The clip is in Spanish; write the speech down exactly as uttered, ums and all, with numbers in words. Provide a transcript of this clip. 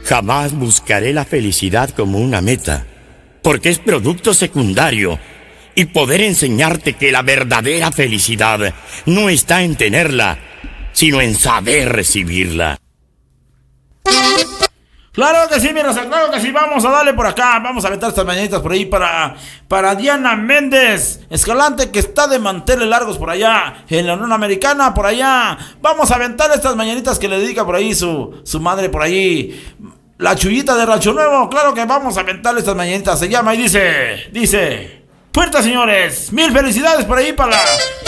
Jamás buscaré la felicidad como una meta, porque es producto secundario, y poder enseñarte que la verdadera felicidad no está en tenerla, sino en saber recibirla. Claro que sí, mira, claro que sí, vamos a darle por acá, vamos a aventar estas mañanitas por ahí para, para Diana Méndez Escalante, que está de manteles largos por allá, en la Unión Americana, por allá. Vamos a aventar estas mañanitas que le dedica por ahí su, su madre por ahí, la Chuyita de Rancho Nuevo. Claro que vamos a aventarle estas mañanitas, se llama y dice, dice, fuerte señores, mil felicidades por ahí para